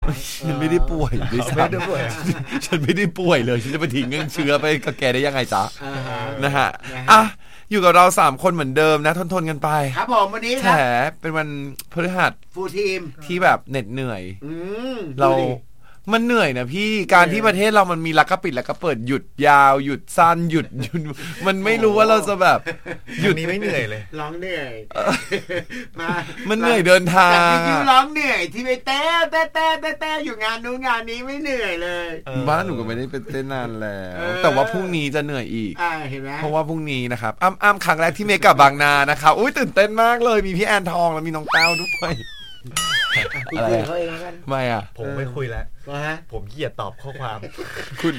ฉันไม่ได้ป่วยดิฉันไม่ได้ป่วยฉันไม่ได้ป่วยเลยฉันจะไปทิ้งเชื้อไปกับแกได้ยังไงจ๊ะนะฮะอ่ะอยู่กับเรา3คนเหมือนเดิมนะทนกันไปครับผมวันนี้แฉเป็นวันพฤหัสฟูลทีมที่แบบเหน็ดเหนื่อยเรามันเหนื่อยนะพี่การที่ประเทศเรามันมีลักกะปิดลักกะเปิดหยุดยาวหยุดสั้นหยุดมันไม่รู้ว่าเราจะแบบหยุดนี้ไม่เหนื่อยเลยร้องเหนื่อยมันเหนื่อยเดินทางที่ร้องเหนื่อยที่ไปเต้อยู่งานนู้นงานนี้ไม่เหนื่อยเลยบ้านหนูก็ไม่ได้ไปเต้นนานแล้วแต่ว่าพรุ่งนี้จะเหนื่อยอีกเห็นไหมเพราะว่าพรุ่งนี้นะครับอ้ำครั้งแรกที่เมกะบางนานะครับอุ้ยตื่นเต้นมากเลยมีพี่แอนทองแล้วมีน้องแต้วด้วยอะไรเขาเองกันไม่อ่ะผมไม่คุยแล้วผมเกลียดตอบข้อความคุณ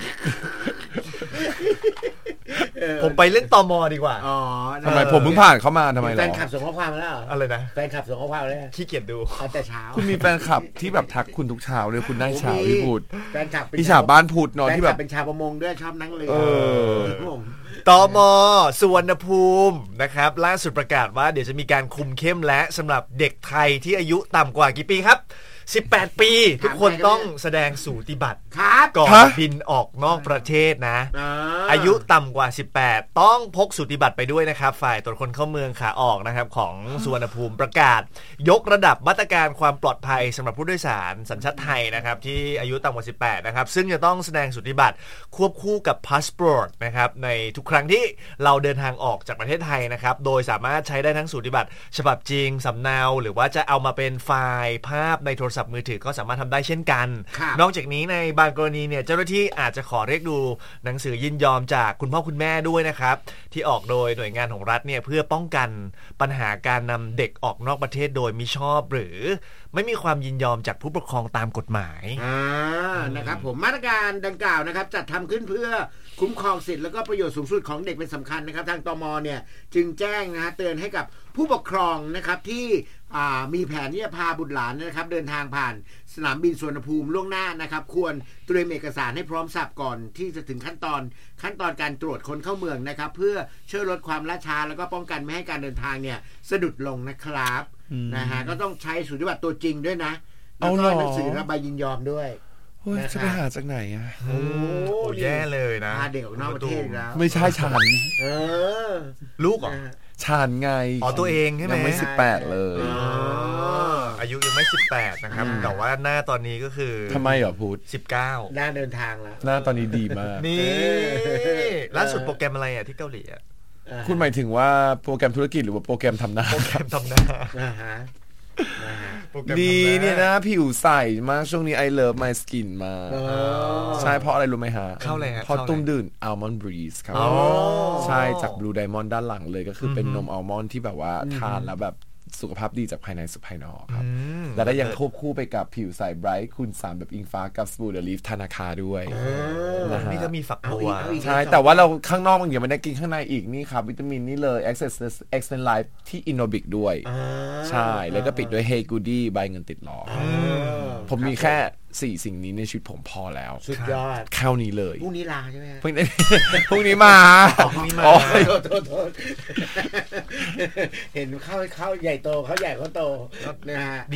ผมไปเล่นตม.ดีกว่าทำไมผมเพิ่งผ่านเข้ามาทำไมหรอแฟนคลับส่งข้อความมาแล้วอะไรนะแฟนคลับส่งข้อความแล้วขี้เกียจดูแต่เช้าคุณมีแฟนคลับที่แบบทักคุณทุกเช้าเลยคุณได้เช้าพี่พูดแฟนคลับพี่ชาวบ้านพูดนอนที่แบบเป็นชาวประมงด้วยชอบนั่งเรือตม.สุวรรณภูมินะครับล่าสุดประกาศว่าเดี๋ยวจะมีการคุมเข้มและสำหรับเด็กไทยที่อายุต่ำกว่ากี่ปีครับ18 ปีทุกคนต้องแสดงสูติบัตรก่อนบินออกนอกประเทศนะอายุต่ำกว่า18ต้องพกสูติบัตรไปด้วยนะครับฝ่ายตรวจคนเข้าเมืองขาออกนะครับของสุวรรณภูมิประกาศยกระดับมาตรการความปลอดภัยสำหรับผู้โดยสารสัญชาติไทยนะครับที่อายุต่ำกว่า18นะครับซึ่งจะต้องแสดงสูติบัตรควบคู่กับพาสปอร์ตนะครับในทุกครั้งที่เราเดินทางออกจากประเทศไทยนะครับโดยสามารถใช้ได้ทั้งสูติบัตรฉบับจริงสำเนาหรือว่าจะเอามาเป็นไฟล์ภาพในโทรศัพท์มือถือก็สามารถทำได้เช่นกันนอกจากนี้ในบางกรณีเนี่ยเจ้าหน้าที่อาจจะขอเรียกดูหนังสือยินยอมจากคุณพ่อคุณแม่ด้วยนะครับที่ออกโดยหน่วยงานของรัฐเนี่ยเพื่อป้องกันปัญหาการนำเด็กออกนอกประเทศโดยมิชอบหรือไม่มีความยินยอมจากผู้ปกครองตามกฎหมายนะครับผมมาตรการดังกล่าวนะครับจัดทำขึ้นเพื่อคุ้มครองสิทธิและก็ประโยชน์สูงสุดของเด็กเป็นสำคัญนะครับทางตม.เนี่ยจึงแจ้งนะเตือนให้กับผู้ปกครองนะครับที่มีแผนที่จะพาบุตรหลานนะครับเดินทางผ่านสนามบินสุวรรณภูมิล่วงหน้านะครับควรเตรียมเอกสารให้พร้อมสับก่อนที่จะถึงขั้นตอนการตรวจคนเข้าเมืองนะครับเพื่อช่วยลดความล่าช้าแล้วก็ป้องกันไม่ให้การเดินทางเนี่ยสะดุดลงนะครับนะฮะก็ต้องใช้สูติบัตรตัวจริงด้วยนะแล้วก็หนังสือรับใบยินยอมด้วยจะไปหาจากไหนอ่ะโอ้แย่เลยนะพาเด็กออกนอกประเทศแล้วไม่ใช่ฉันลูกเหรอฉันไงตัวเองใช่ไหมยังไม่18เลยอายุยังไม่18นะครับแต่ว่าหน้าตอนนี้ก็คือทำไมเหรอพูด 19 หน้าเดินทางแล้วหน้าตอนนี้ดีมากนี่ล่าสุดโปรแกรมอะไรอ่ะที่เกาหลีอ่ะคุณหมายถึงว่าโปรแกรมธุรกิจหรือว่าโปรแกรมทำหน้าโปรแกรมทำหน้าดีเนี่ยนะผิวใสมากช่วงนี้ I love my skin มาใช่เพราะอะไรรู้ไหมฮะเข้าอะไรฮะเพราะตุ้มดื่น Almond Breeze ครับใช่จาก Blue Diamond ด้านหลังเลยก็คือเป็นนมอัลมอนด์ที่แบบว่าทานแล้วแบบสุขภาพดีจากภายในสู่ภายนอกครับและได้ยังควบคู่ไปกับผิวใสไบรท์คูณ3แบบอิงฟ้ากับสบู่เดลีฟธนาคารด้วยนี่ก็มีฝักบัวใช่แต่ว่าเราข้างนอกมันยังไม่ได้กินข้างในอีกนี่ครับวิตามินนี่เลย Extend Life ที่ Innobic ด้วยใช่แล้วก็ปิดด้วย Hey Goody ใบเงินติดล้อผมมีแค่4สิ่งนี้ในชีวิตผมพอแล้วสุดยอดเข้านี้เลยพรุ่งนี้ลาใช่ไหมพรุ่งนี้มาโทษเห็นเข้าใหญ่โตเขาใหญ่เขาโตนะฮะ